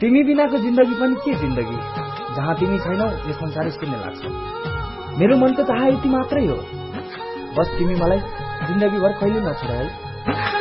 तिमी बिनाको जिन्दगी पनि के जिन्दगी, जहाँ तिमी छैनौ यो संसारै शून्य लाग्छ। मेरो मनको चाह यति मात्रै हो, बस तिमी मलाई जिन्दगीभर कहिले नछोड है।